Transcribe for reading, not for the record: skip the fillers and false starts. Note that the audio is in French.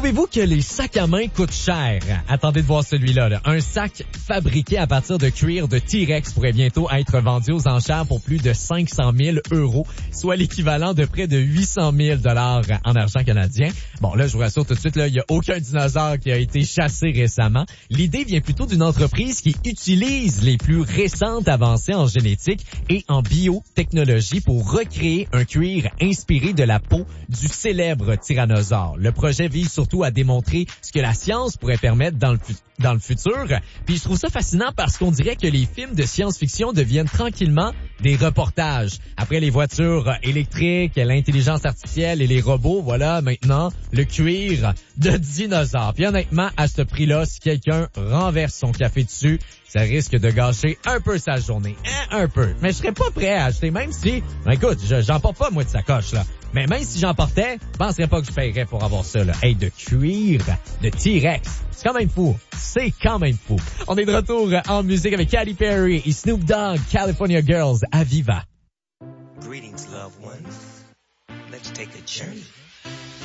Savez-vous que les sacs à main coûtent cher? Attendez de voir celui-là, là. Un sac fabriqué à partir de cuir de T-Rex pourrait bientôt être vendu aux enchères pour plus de 500 000 €, soit l'équivalent de près de 800 000 $ en argent canadien. Bon, là, je vous rassure tout de suite, là, il n'y a aucun dinosaure qui a été chassé récemment. L'idée vient plutôt d'une entreprise qui utilise les plus récentes avancées en génétique et en biotechnologie pour recréer un cuir inspiré de la peau du célèbre tyrannosaure. Le projet vise surtout à démontrer ce que la science pourrait permettre dans le futur. Puis je trouve ça fascinant parce qu'on dirait que les films de science-fiction deviennent tranquillement des reportages. Après les voitures électriques, l'intelligence artificielle et les robots, voilà maintenant le cuir de dinosaure. Puis honnêtement, à ce prix-là, si quelqu'un renverse son café dessus, ça risque de gâcher un peu sa journée. Un peu. Mais je serais pas prêt à acheter, même si, écoute, j'en porte pas moi de sacoche, là. Mais même si j'en portais, je penserais pas que je paierais pour avoir ça, là. Hey, de cuir, de T-Rex. C'est quand même fou. C'est quand même fou. On est de retour en musique avec Katy Perry et Snoop Dogg, California Girls, à Viva. Greetings, loved ones. Let's take a journey